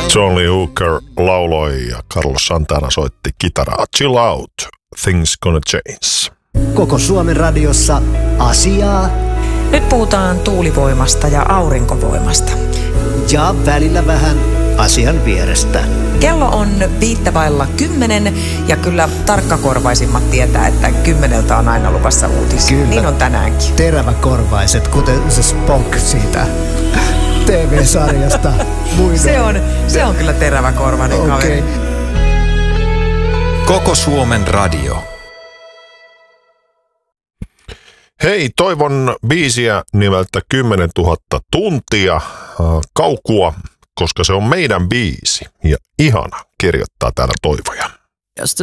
John Lee Hooker lauloi ja Carlos Santana soitti kitaraa. Chill out, things gonna change. Koko Suomen radiossa asiaa. Nyt puhutaan tuulivoimasta ja aurinkovoimasta. Ja välillä vähän asian vierestä. Kello on 9:05 ja kyllä tarkkakorvaisimmat tietää, että 10 on aina luvassa uutisia. Kyllä. Niin on tänäänkin. Teräväkorvaiset, kuten se Spock siitä TV-sarjasta. Se on kyllä teräväkorvainen kaveri. Koko Suomen radio. Hei, toivon biisiä nimeltä 10 000 tuntia kaukua, koska se on meidän biisi ja ihana kirjoittaa täällä toivoja. Just